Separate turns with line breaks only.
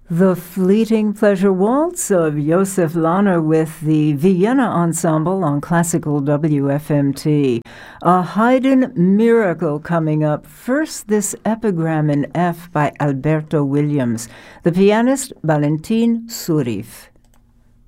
The Fleeting Pleasure Waltz of Josef Lahner with the Vienna Ensemble on Classical WFMT. A Haydn miracle coming up. First, this epigram in F by Alberto Williams. The pianist, Valentin Surif.